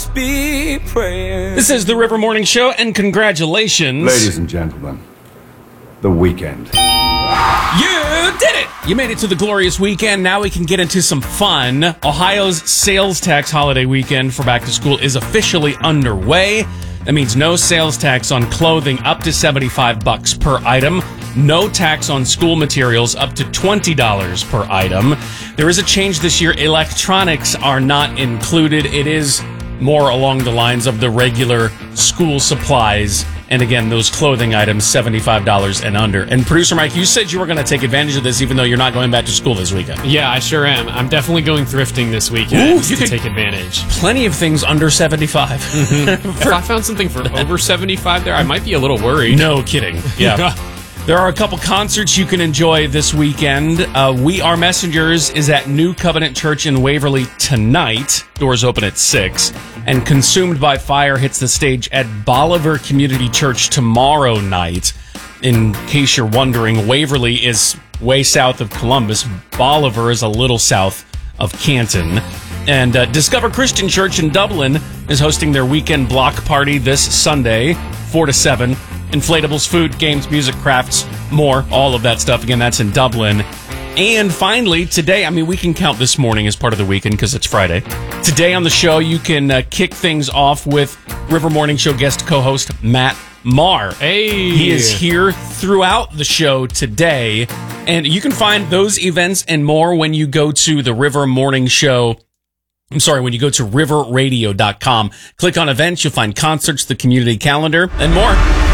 must be praying. This is the River Morning Show, and congratulations. Ladies and gentlemen, the weekend. You did it! You made it to the glorious weekend. Now we can get into some fun. Ohio's sales tax holiday weekend for back to school is officially underway. That means no sales tax on clothing up to $75 per item. No tax on school materials up to $20 per item. There is a change this year. Electronics are not included. It is more along the lines of the regular school supplies. And again, those clothing items, $75 and under. And Producer Mike, you said you were going to take advantage of this even though you're not going back to school this weekend. Yeah, I sure am. I'm definitely going thrifting this weekend to take advantage. Plenty of things under 75. If I found something for over 75 there, I might be a little worried. No kidding. Yeah. There are a couple concerts you can enjoy this weekend. We Are Messengers is at New Covenant Church in Waverly tonight. Doors open at 6. And Consumed by Fire hits the stage at Bolivar Community Church tomorrow night. In case you're wondering, Waverly is way south of Columbus. Bolivar is a little south of Canton. And Discover Christian Church in Dublin is hosting their weekend block party this Sunday, 4 to 7. Inflatables, food, games, music, crafts, more, all of that stuff. Again, that's in Dublin. And finally, today, we can count this morning as part of the weekend because it's Friday. Today on the show, you can kick things off with River Morning Show guest co-host Matt Maher. Hey! He is here throughout the show today. And you can find those events and more when you go to the River Morning Show. When you go to riverradio.com. Click on events, you'll find concerts, the community calendar, and more.